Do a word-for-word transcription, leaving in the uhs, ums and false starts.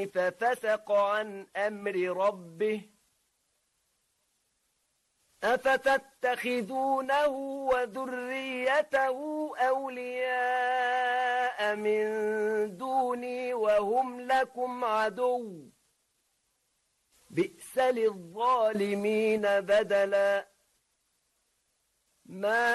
ففسق عن أمر ربه أفتتخذونه وذريته أولياء من دوني وهم لكم عدو بئس للظالمين بدلا ما